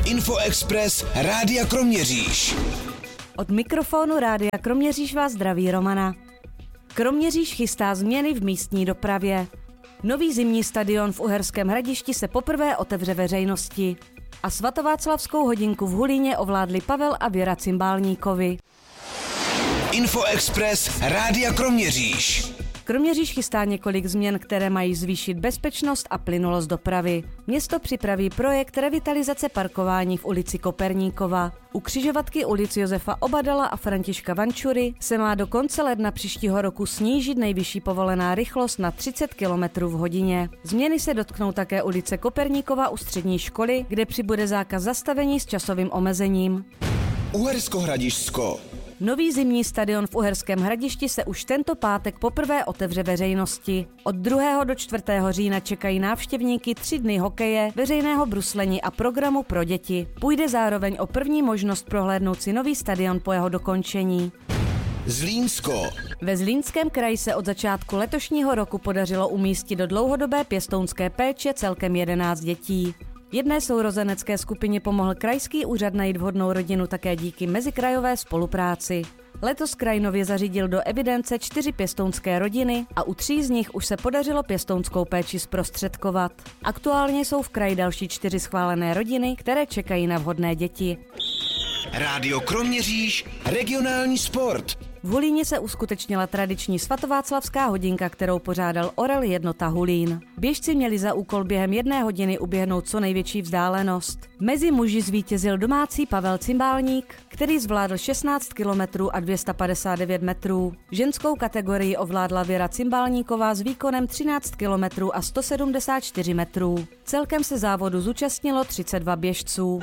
Infoexpress Rádia Kroměříž. Od mikrofonu Rádia Kroměříž vás zdraví Romana. Kroměříž chystá změny v místní dopravě. Nový zimní stadion v Uherském Hradišti se poprvé otevře veřejnosti. A svatováclavskou hodinku v Hulíně ovládli Pavel a Věra Cimbálníkovi. Infoexpress Rádia Kroměříž. Kroměříž chystá několik změn, které mají zvýšit bezpečnost a plynulost dopravy. Město připraví projekt revitalizace parkování v ulici Koperníkova. U křižovatky ulic Josefa Obadala a Františka Vančury se má do konce ledna příštího roku snížit nejvyšší povolená rychlost na 30 km v hodině. Změny se dotknou také ulice Koperníkova u střední školy, kde přibude zákaz zastavení s časovým omezením. Uhersko-Hradišťsko. Nový zimní stadion v Uherském Hradišti se už tento pátek poprvé otevře veřejnosti. Od 2. do 4. října čekají návštěvníky 3 dny hokeje, veřejného bruslení a programu pro děti. Půjde zároveň o první možnost prohlédnout si nový stadion po jeho dokončení. Zlínsko. Ve Zlínském kraji se od začátku letošního roku podařilo umístit do dlouhodobé pěstounské péče celkem 11 dětí. Jedné sourozenecké skupině pomohl krajský úřad najít vhodnou rodinu také díky mezikrajové spolupráci. Letos kraj nově zařídil do evidence 4 pěstounské rodiny a u 3 z nich už se podařilo pěstounskou péči zprostředkovat. Aktuálně jsou v kraji další 4 schválené rodiny, které čekají na vhodné děti. Rádio Kroměříž, regionální sport. V Hulíně se uskutečnila tradiční svatováclavská hodinka, kterou pořádal Orel Jednota Hulín. Běžci měli za úkol během 1 hodiny uběhnout co největší vzdálenost. Mezi muži zvítězil domácí Pavel Cimbálník, který zvládl 16 km a 259 metrů. Ženskou kategorii ovládla Věra Cimbálníková s výkonem 13 km a 174 metrů. Celkem se závodu zúčastnilo 32 běžců.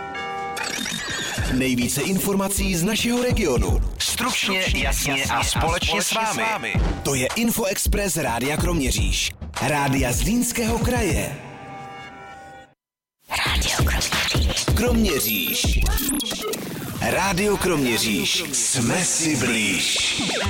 Nejvíce informací z našeho regionu. Stručně, jasně a společně s vámi. To je Infoexpress Rádia Kroměříž. Rádia Zlínského kraje. Rádio Kroměříž. Kroměříž. Rádio Kroměříž. Jsme si blíž.